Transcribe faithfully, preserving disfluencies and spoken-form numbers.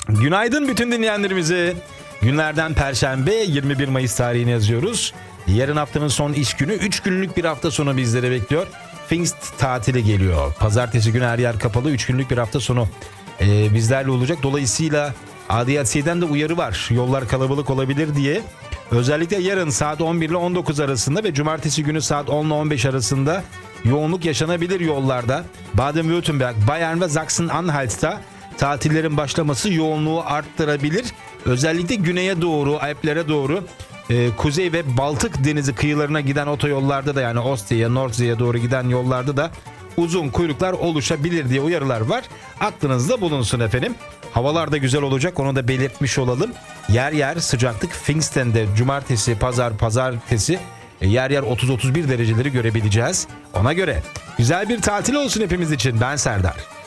Günaydın bütün dinleyenlerimize. Günlerden Perşembe, yirmi bir Mayıs tarihini yazıyoruz. Yarın haftanın son iş günü, üç günlük bir hafta sonu bizlere bekliyor. Pfingst tatili geliyor. Pazartesi günü her yer kapalı, üç günlük bir hafta sonu e, bizlerle olacak. Dolayısıyla A D L C'den de uyarı var. Yollar kalabalık olabilir diye. Özellikle yarın saat on bir ile on dokuz arasında ve cumartesi günü saat on ile on beş arasında yoğunluk yaşanabilir yollarda. Baden-Württemberg, Bayern ve Sachsen-Anhalt'ta tatillerin başlaması yoğunluğu arttırabilir. Özellikle güneye doğru, Alplere doğru, e, kuzey ve Baltık denizi kıyılarına giden otoyollarda da, yani Ostia'ya, Nordsee'ye doğru giden yollarda da uzun kuyruklar oluşabilir diye uyarılar var. Aklınızda bulunsun efendim. Havalar da güzel olacak, onu da belirtmiş olalım. Yer yer sıcaklık Pfingst'te cumartesi, pazar, pazartesi e, yer yer otuz otuz bir dereceleri görebileceğiz. Ona göre güzel bir tatil olsun hepimiz için. Ben Serdar.